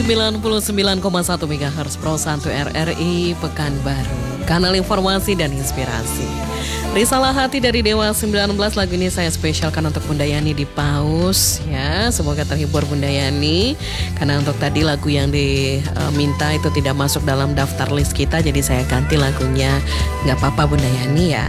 99,1 MHz Pro 1 RRI Pekanbaru, kanal informasi dan inspirasi. Risalah Hati dari Dewa 19, lagu ini saya spesialkan untuk Bunda Yani di Paus ya. Semoga terhibur Bunda Yani, karena untuk tadi lagu yang diminta itu tidak masuk dalam daftar list kita, jadi saya ganti lagunya. Gak apa-apa Bunda Yani ya.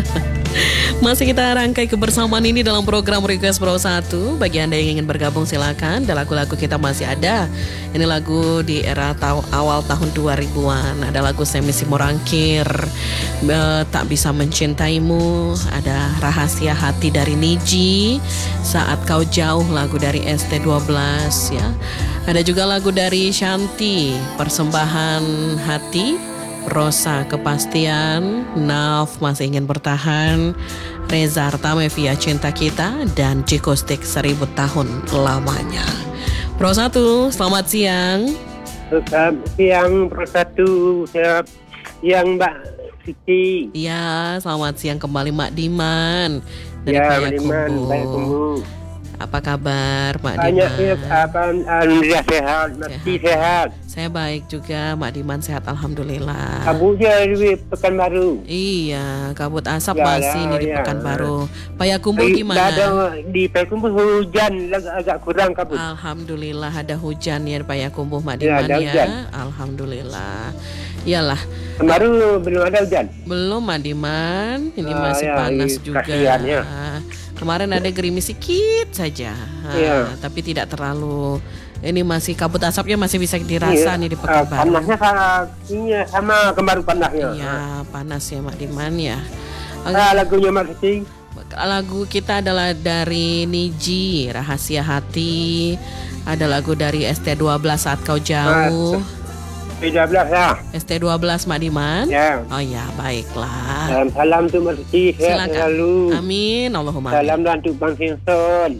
Masih kita rangkai kebersamaan ini dalam program Request Pro 1. Bagi Anda yang ingin bergabung silakan, dan lagu-lagu kita masih ada. Ini lagu di era awal tahun 2000-an. Ada lagu Semi Simorangkir, Tak Bisa Mencintaimu. Ada Rahasia Hati dari Niji, Saat Kau Jauh, lagu dari ST12 ya. Ada juga lagu dari Shanti, Persembahan Hati, Rosa Kepastian, Naf Masih Ingin Bertahan, Reza Artamevia Cinta Kita, dan Jikostik 1000 Tahun Lamanya. Pro 1, selamat siang. Selamat siang Pro 1, selamat siang Mbak Siti. Ya, selamat siang kembali Mak Diman dari ya, Payakumbuh. Apa kabar Mak Diman? Alhamdulillah sehat, masih sehat. Saya baik juga, Mak Diman sehat alhamdulillah. Kabutnya di Pekanbaru. Iya, kabut asap masih nih di Pekanbaru. Payakumbuh gimana? Di Payakumbuh hujan, agak kurang kabut. Alhamdulillah ada hujan ya di Payakumbuh Mak Diman ya. Alhamdulillah. Iyalah. Kemarin belum ada hujan. Belum Mak Diman, ini masih panas juga. Kasihan, ya. Kemarin ada gerimis sedikit saja, tapi tidak terlalu. Ini masih kabut asapnya masih bisa dirasa nih di Pekanbaru. Panasnya sama kemarin panasnya. Iya, panas ya Mak Diman ya. Lagunya Mak Siti? Lagu kita adalah dari Niji, Rahasia Hati. Ada lagu dari ST12, Saat Kau Jauh. ST12 ya. ST12 Mak Diman. Ya. Oh ya, baiklah. Salam untuk Mak Siti, sehat selalu. Amin, Allahumma amin. Salam untuk Bang Simpson.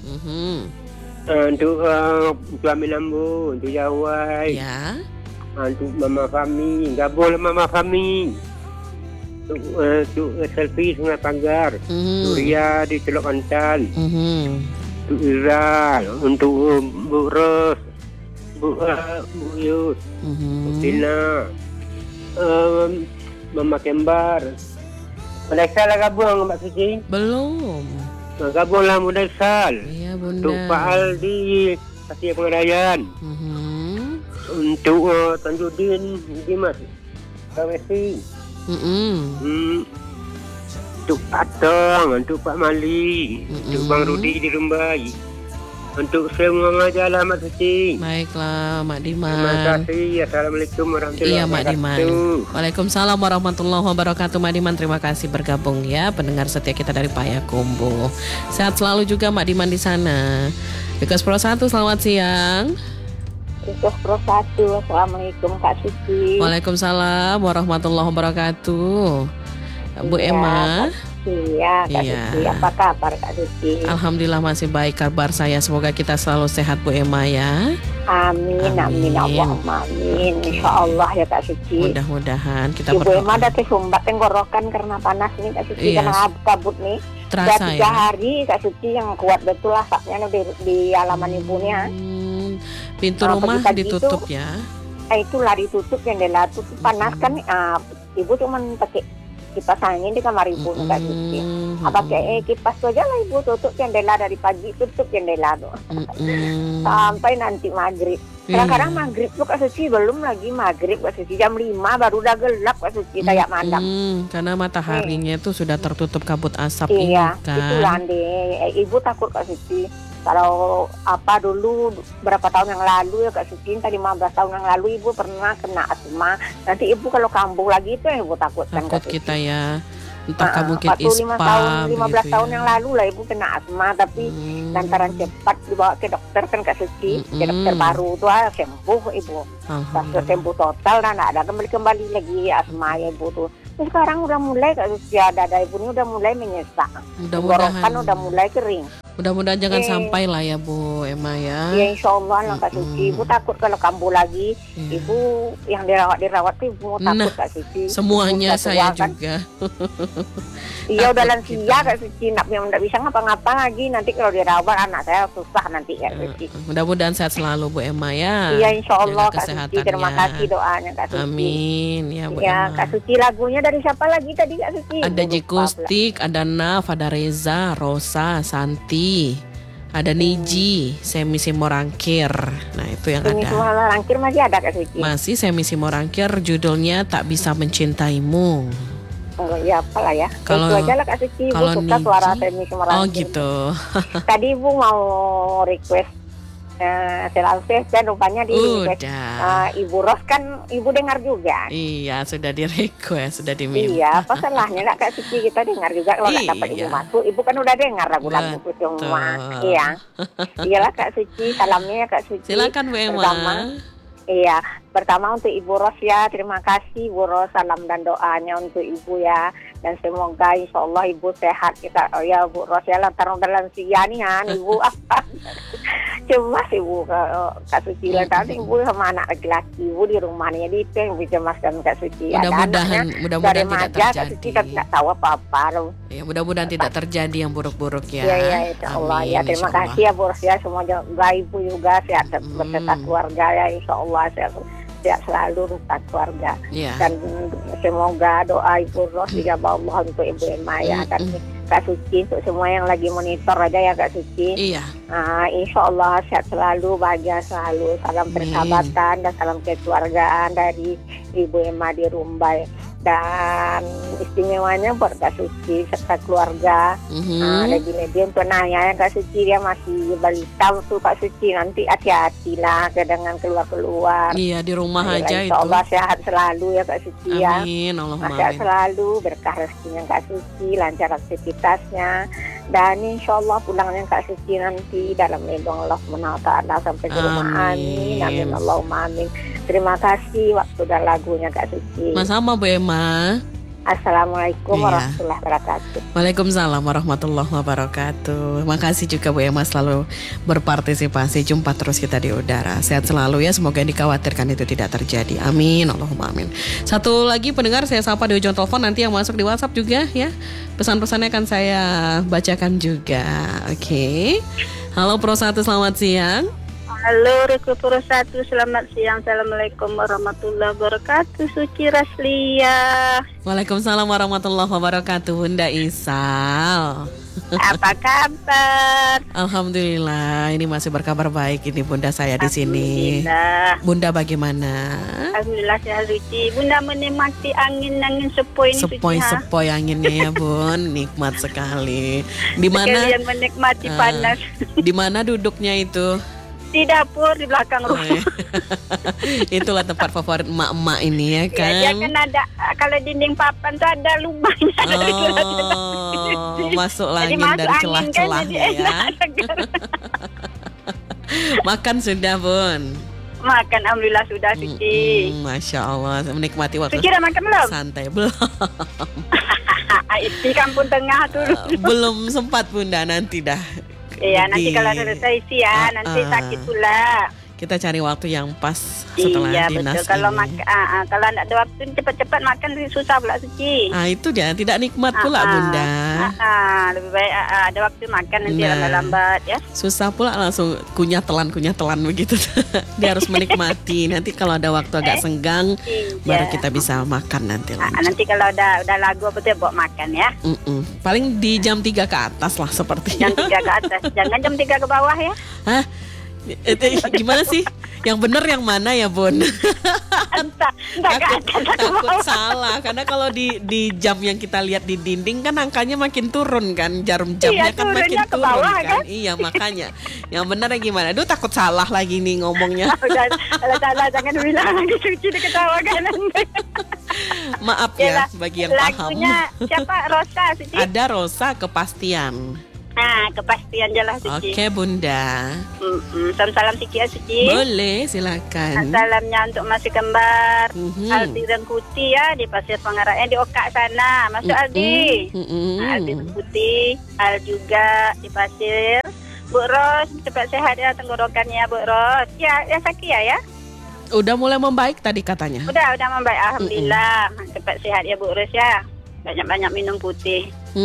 Untuk suami Lambu, untuk Jawai, ya. Untuk Mama Fami, gabung Mama Fami, untuk Selfie Sungai Pagar, Surya di Teluk Antal, untuk Ira, untuk Bu Ros, Bu Yus, Tina, Mama Kembar. Malaysia lah gabung Mbak Suci? Belum. Gabunglah Bunda Sal. Iya Bunda. Untuk Pak Aldi Kasih Pengarayan. Untuk Tanjudin Dimas Kawesi. Untuk Pak Tong, untuk Pak Mali, untuk Bang Rudi di Rumbai. Untuk semua majalah Mak Suci. Baiklah Mak Diman. Terima kasih. Assalamualaikum warahmatullahi wabarakatuh. Iya Mak Diman. Waalaikumsalam warahmatullahi wabarakatuh. Mak Diman, terima kasih bergabung ya, pendengar setia kita dari Payakumbuh. Sehat selalu juga Mak Diman di sana. Request Pro 1, selamat siang. Request Pro 1, assalamualaikum Kak Suci. Waalaikumsalam warahmatullahi wabarakatuh. Bu Emma. Iya, Kak Suci. Apa kabar Kak Suci? Alhamdulillah masih baik kabar saya. Semoga kita selalu sehat Bu Emma ya. Amin, amin, Allahumma amin. Insya Allah ya Kak Suci. Mudah-mudahan kita berdoa. Bu Emma ada tersumbat tenggorokan karena panas nih Kak Suci, karena kabut nih. Terasa Sudah 3 hari Kak Suci yang kuat betul asapnya di halaman ibunya. Pintu rumah ditutup ya? Itulah ditutup, jendela tutup, panas kan. Ibu cuma pakai kipas angin di kamar ibu Kak Suci. Pakai kipas tu aja lah ibu, tutup jendela dari pagi, tutup jendela tuh. Sampai nanti maghrib. Kadang-kadang maghrib tuh Kak Suci, belum lagi maghrib Kak Suci, jam 5 baru udah gelap Kak Suci, kayak mandang. Karena mataharinya itu sudah tertutup kabut asap ini kan. Itulah deh. Ibu takut Kak Suci. Kalau dulu berapa tahun yang lalu ya Kak Suci, tadi 15 tahun yang lalu ibu pernah kena asma. Nanti ibu kalau kambuh lagi itu yang ibu takutkan. Takut kita ya. Entah mungkin ispa 15 tahun yang lalu lah ibu kena asma, tapi lantaran cepat dibawa ke dokter kan Kak Suci, ke dokter baru tuh sembuh ibu. Pas sembuh total dan ada kembali lagi asma ya ibu tuh. Terus sekarang udah mulai Kak Suci, dada ibu ini udah mulai menyesak. Tenggorokan udah mulai kering. Mudah-mudahan jangan sampai lah ya Bu Emma ya. Ya insya Allah lah Kak Suci. Ibu takut kalau kambuh lagi. Ibu yang dirawat tuh ibu takut Kak Suci. Semuanya ibu saya kan. juga. Iya udah lansia Kak Suci. Nggak bisa ngapa-ngapa lagi. Nanti kalau dirawat anak saya susah nanti Kak Suci. Mudah-mudahan sehat selalu Bu Emma ya. Iya insya Allah Kak Suci. Terima kasih doanya Kak Suci. Amin ya Bu ya, Emma. Kak Suci lagunya dari siapa lagi tadi Kak Suci? Ada Jikustik, ada Naf, ada Reza, Rosa, Santi, ada Niji, Semi Simorangkir. Nah itu yang Semi ada. Simorangkir masih ada Kak Suci? Masih Semi Simorangkir, judulnya Tak Bisa Mencintaimu. Oh ya apalah ya. Kalau itu aja lah Kak Suci. Ibu suka suara Semi Simorangkir. Oh gitu. Tadi Ibu mau request Selawes dan rupanya di Ibu Ros kan Ibu dengar juga. Iya sudah di request, sudah diminta. Iya apa salahnya lah Kak Suci, kita dengar juga kalau nggak dapat Ibu masuk. Ibu kan udah dengar lagu-lagu itu semua. Iya. Iyalah Kak Suci, salamnya ya Kak Suci. Silakan Bu Emma. Pertama untuk Ibu Ros ya, terima kasih Ibu Ros, salam dan doanya untuk Ibu ya. Dan semoga insya Allah Ibu sehat kita. Oh ya Bu Ros ya, lantaran lansia nih kan Ibu apa? Cemas Ibu Kak Suci lah, tadi Ibu sama anak laki-laki Ibu di rumahnya di itu yang dicemaskan Kak Suci. Mudah-mudahan tidak terjadi. Kak Suci kan nggak tahu apa-apa. Ya mudah-mudahan tidak terjadi yang buruk-buruk ya. Iya insya Allah ya, terima kasih ya Bu Ros ya, semoga Ibu juga sehat beserta keluarga ya, insya Allah sehat selalu beserta keluarga. Dan semoga doa Ibu Ros dijawab Allah untuk Ibu Emma ya, dan Kak Suci untuk semua yang lagi monitor aja ya Kak Suci. Iya. Insya Allah sehat selalu, bahagia selalu, salam persahabatan dan salam kekeluargaan dari Ibu Emma di Rumbai. Dan istimewanya buat Kak Suci serta keluarga. Lagi-lagi untuk nanya Kak Suci, dia masih balita tuh Kak Suci, nanti hati-hati lah dengan keluar-keluar. Iya di rumah aja itu. Insya Allah sehat selalu ya Kak Suci ya. Amin, Allahumma sehat amin. selalu, berkah rezekinya Kak Suci, lancar aktivitasnya. Dan insya Allah pulangnya Kak Suci nanti dalam lindung Allah SWT sampai ke rumah. Amin, amin, Allahumma amin. Terima kasih waktu dan lagunya Kak Suci. Sama Bu Emma. Assalamualaikum warahmatullahi wabarakatuh. Waalaikumsalam warahmatullahi wabarakatuh. Makasih juga Bu Emma selalu berpartisipasi. Jumpa terus kita di udara. Sehat selalu ya. Semoga yang dikhawatirkan itu tidak terjadi. Amin. Allahumma amin. Satu lagi pendengar saya sapa di ujung telepon, nanti yang masuk di WhatsApp juga ya. Pesan-pesannya akan saya bacakan juga. Oke. Halo Pro 1, selamat siang. Halo Reku Pro 1, selamat siang. Assalamualaikum warahmatullahi wabarakatuh. Suci Raslia. Waalaikumsalam warahmatullahi wabarakatuh. Bunda Isal. Apa kabar? Alhamdulillah, ini masih berkabar baik ini Bunda saya di sini. Bunda bagaimana? Alhamdulillah sehat Suci. Bunda menikmati angin sepoi ini. Sepoi anginnya ya Bun, nikmat sekali. Di mana? Sekalian menikmati panas. Di mana duduknya itu? Di dapur di belakang rumah. Itulah tempat favorit emak-emak ini ya kan. Ya kan ada, kalau dinding papan tuh ada lubangnya. Masuk angin dari celah-celahnya ya. Makan sudah Bun? Makan alhamdulillah sudah Suci. Masya Allah, menikmati waktu. Suci udah makan belum? Santai belum. Di kampung tengah tuh. Belum sempat Bunda, nanti dah. Iya, nanti kalau selesai sih ya, nanti sakit pula. Kita cari waktu yang pas setelah dinas. Iya betul. Kalau kalau tidak ada waktu cepat-cepat makan susah pula Suci. Itu dia tidak nikmat pula Bunda. Lebih baik ada waktu makan nanti lambat-lambat ya. Susah pula langsung kunyah telan begitu. Dia harus menikmati. Nanti kalau ada waktu agak senggang, baru kita bisa makan nanti. Nanti kalau udah lagu apa tuh bawa makan ya. Paling di jam 3 ke atas lah sepertinya. Jam 3 ke atas. Jangan jam 3 ke bawah ya. Hah? Gimana sih? Yang benar yang mana ya Bun? Takut salah. Karena kalau di jam yang kita lihat di dinding kan angkanya makin turun kan. Jarum jamnya kan makin turun bawah, kan. Iya makanya. Yang benar yang gimana? Aduh takut salah lagi nih ngomongnya. Kalau salah jangan bilang lagi Suci diketawakan. Maaf ya bagi yang paham. Lagunya siapa? Rosa Suci? Ada Rosa Kepastian. Kepastian jelas Suci. Oke Bunda. Salam Siki ya Suci. Boleh, silakan. Salamnya untuk masih kembar Mhm. Aldi dan Kuti ya di Pasir Pangaraya di Okak sana. Masuk Aldi. Aldi dan Kuti, Al juga di Pasir. Bu Ros cepat sehat ya tenggorokannya Bu Ros. Ya Sakia ya. Udah mulai membaik tadi katanya. Udah membaik alhamdulillah. Cepat sehat ya Bu Ros ya. Banyak-banyak minum putih.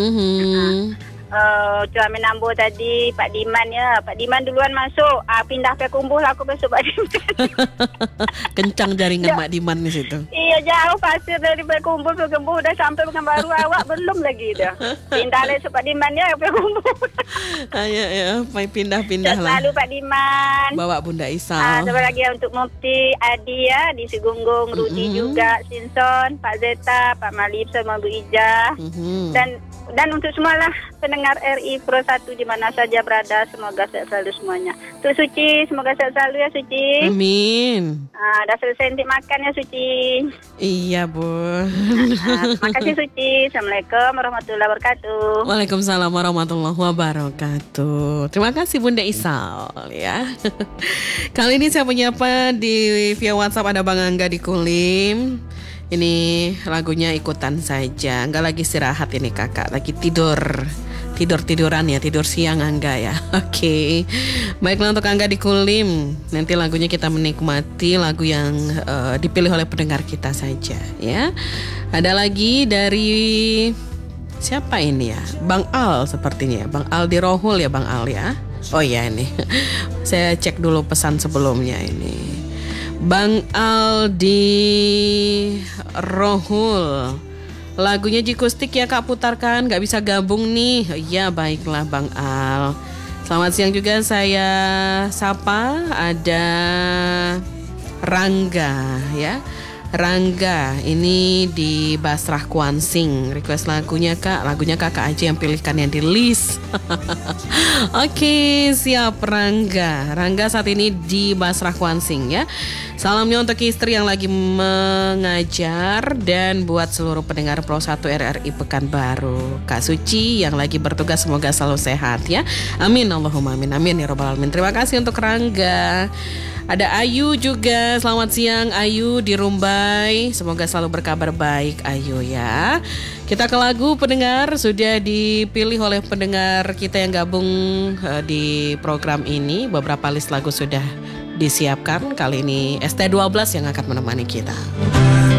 Cuma menambah tadi Pak Diman ya. Pak Diman duluan masuk. Pindah ke Kumbuh lah aku besok Pak Diman. Kencang jaringan Mak Diman di situ. Iya jauh Pasir dari Kumbuh ke Kumbuh udah sampai Pekanbaru awak belum lagi dah. Pindah besok Pak Diman ya ke Kumbuh. Ayo ya, pindah-pindah lah. Lalu Pak Diman. Bawa Bunda Isal. Terima lagi ya untuk Mufti Adi ya di Sigunggung, Rudi juga, Sinson, Pak Zeta, Pak Malib sama Bu Ijah. Dan untuk semualah pendengar RI Pro 1 di mana saja berada, semoga sehat selalu semuanya. Tuh Suci, semoga sehat selalu ya Suci. Amin. Dah selesai nanti makan ya Suci. Iya Bu. Terima kasih Suci. Assalamualaikum warahmatullahi wabarakatuh. Waalaikumsalam warahmatullahi wabarakatuh. Terima kasih Bunda Isal ya. Kali ini saya menyapa di via WhatsApp ada Bang Angga di Kulim. Ini lagunya ikutan saja. Enggak lagi istirahat ini kakak, lagi tiduran ya, tidur siang Angga ya. Oke. Baiklah untuk Angga di Kulim. Nanti lagunya kita menikmati lagu yang dipilih oleh pendengar kita saja ya. Ada lagi dari siapa ini ya? Bang Al sepertinya. Bang Al di Rohul ya Bang Al ya. Oh iya ini. Saya cek dulu pesan sebelumnya ini. Bang Aldi Rohul, lagunya Jikustik ya kak putarkan, gak bisa gabung nih. Ya baiklah Bang Al. Selamat siang juga saya sapa ada Rangga ya. Rangga ini di Basrah Kuansing. Request lagunya kakak aja yang pilihkan yang di list. Oke, siap Rangga. Rangga saat ini di Basrah Kuansing ya. Salamnya untuk istri yang lagi mengajar dan buat seluruh pendengar Pro 1 RRI Pekanbaru. Kak Suci yang lagi bertugas semoga selalu sehat ya. Amin Allahumma amin amin ya robbal alamin. Terima kasih untuk Rangga. Ada Ayu juga, selamat siang Ayu di Rumbai. Semoga selalu berkabar baik Ayu ya. Kita ke lagu pendengar, sudah dipilih oleh pendengar kita yang gabung di program ini. Beberapa list lagu sudah disiapkan. Kali ini ST12 yang akan menemani kita.